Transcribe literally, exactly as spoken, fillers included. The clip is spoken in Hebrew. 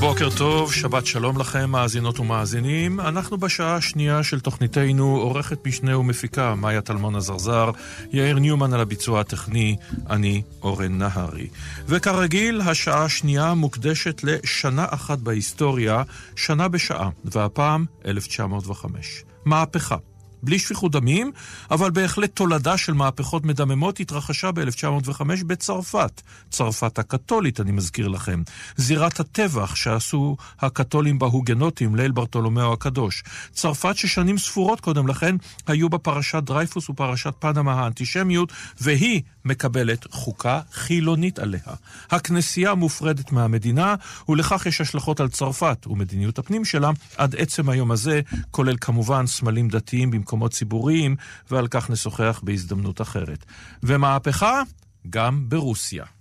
בוקר טוב, שבת שלום לכם, מאזינות ומאזינים. אנחנו בשעה השנייה של תוכניתנו, עורכת משנה ומפיקה, מאיה טלמון הזרזר, יאיר ניומן על הביצוע הטכני, אני אורן נהרי. וכרגיל, השעה השנייה מוקדשת לשנה אחת בהיסטוריה, שנה בשעה, והפעם אלף תשע מאות וחמש. מהפכה. בלי שפיכות דמים, אבל בהחלט תולדה של מהפכות מדממות התרחשה ב-אלף תשע מאות וחמש בצרפת. צרפת הקתולית, אני מזכיר לכם. זירת הטבח שעשו הקתולים בהוגנוטים, ליל ברטולומיאו הקדוש. צרפת ששנים ספורות קודם לכן היו בפרשת דרייפוס ופרשת פנמה האנטישמיות, והיא מקבלת חוקה חילונית עליה. הכנסייה מופרדת מהמדינה, ולכך יש השלכות על צרפת ומדיניות הפנים שלה עד עצם היום הזה, כולל כמובן סמלים דתיים במקומות ציבוריים, ועל כך נשוחח בהזדמנות אחרת. ומהפכה גם ברוסיה.